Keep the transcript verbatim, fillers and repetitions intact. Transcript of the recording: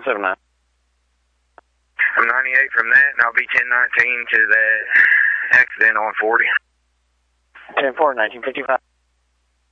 seven nine. I'm ninety-eight from that, and I'll be ten nineteen to that accident on forty. ten four, nineteen fifty-five.